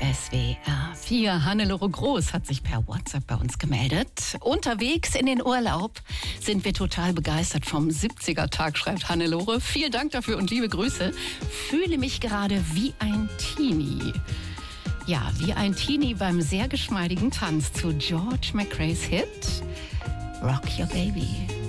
SWR 4. Hannelore Groß hat sich per WhatsApp bei uns gemeldet. Unterwegs in den Urlaub sind wir total begeistert vom 70er-Tag, schreibt Hannelore. Vielen Dank dafür und liebe Grüße. Fühle mich gerade wie ein Teenie. Ja, wie ein Teenie beim sehr geschmeidigen Tanz zu George McRae's Hit Rock Your Baby.